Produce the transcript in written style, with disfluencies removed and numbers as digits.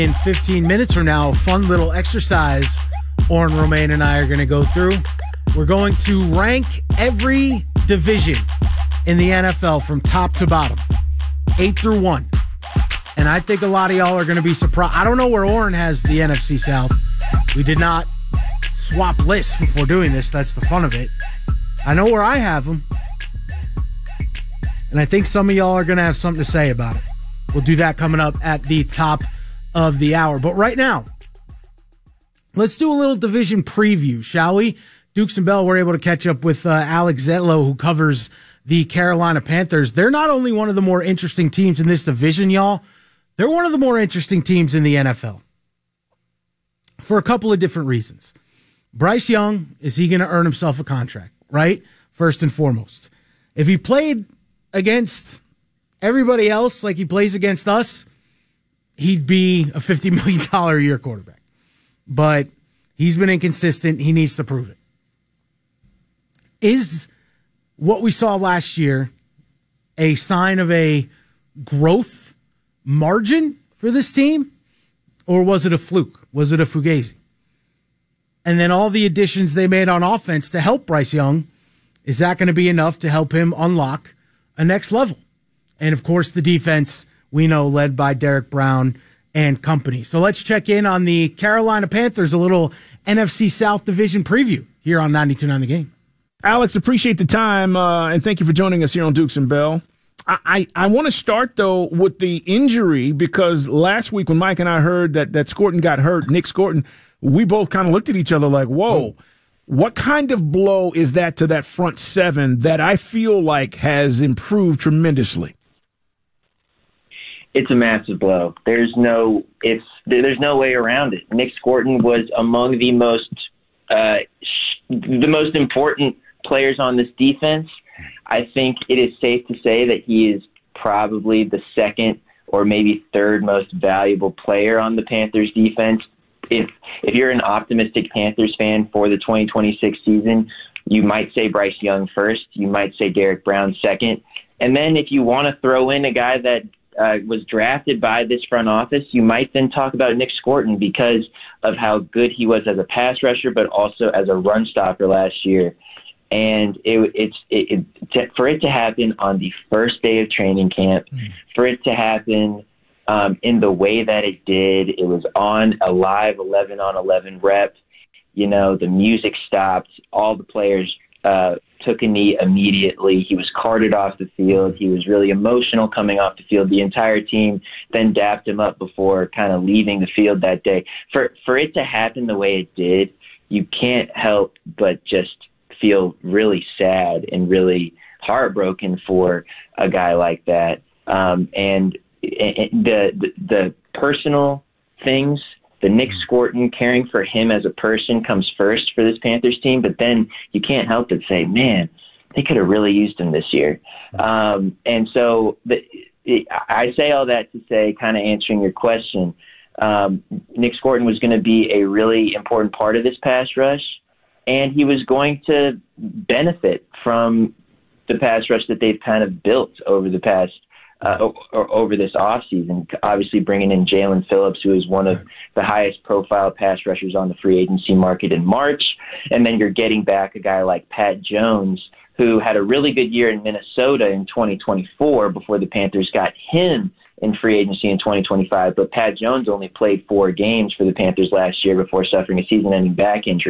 In 15 minutes from now, a fun little exercise Oren Romain and I are going to go through. We're going to rank every division in the NFL from top to bottom, 8 through 1. And I think a lot of y'all are going to be surprised. I don't know where Oren has the NFC South. We did not swap lists before doing this. That's the fun of it. I know where I have them. And I think some of y'all are going to have something to say about it. We'll do that coming up at the top of the hour. But right now, let's do a little division preview, shall we? Dukes and Bell were able to catch up with Alex Zetlow, who covers the Carolina Panthers. They're not only one of the more interesting teams in this division, y'all. They're one of the more interesting teams in the NFL for a couple of different reasons. Bryce Young, is he going to earn himself a contract, right? First and foremost. If he played against everybody else like he plays against us, he'd be a $50 million a year quarterback. But he's been inconsistent. He needs to prove it. Is what we saw last year a sign of a growth margin for this team? Or was it a fluke? Was it a fugazi? And then all the additions they made on offense to help Bryce Young, is that going to be enough to help him unlock a next level? And, of course, the defense, we know, led by Derek Brown and company. So let's check in on the Carolina Panthers, a little NFC South Division preview here on 92.9 The Game. Alex, appreciate the time, and thank you for joining us here on Dukes and Bell. I want to start, though, with the injury, because last week when Mike and I heard that Scorton got hurt, Nick Scorton, we both kind of looked at each other like, whoa, what kind of blow is that to that front seven that I feel like has improved tremendously? It's a massive blow. There's no way around it. Nick Scorton was among the most important players on this defense. I think it is safe to say that he is probably the second or maybe third most valuable player on the Panthers defense. If you're an optimistic Panthers fan for the 2026 season, you might say Bryce Young first. You might say Derek Brown second. And then if you want to throw in a guy that was drafted by this front office, you might then talk about Nick Scorton because of how good he was as a pass rusher, but also as a run stopper last year. And for it to happen on the first day of training camp, for it to happen in the way that it did, it was on a live 11-on-11 rep. You know, the music stopped. All the players took a knee immediately. He was carted off the field. He was really emotional coming off the field. The entire team then dapped him up before kind of leaving the field that day. For it to happen the way it did, you can't help but just feel really sad and really heartbroken for a guy like that. And the personal things, the Nick Scorton, caring for him as a person comes first for this Panthers team, but then you can't help but say, man, they could have really used him this year. And so I say all that to say, kind of answering your question, Nick Scorton was going to be a really important part of this pass rush, and he was going to benefit from the pass rush that they've kind of built over the past over this offseason, obviously bringing in Jalen Phillips, who is one of the highest profile pass rushers on the free agency market in March. And then you're getting back a guy like Pat Jones, who had a really good year in Minnesota in 2024 before the Panthers got him in free agency in 2025. But Pat Jones only played 4 games for the Panthers last year before suffering a season-ending back injury.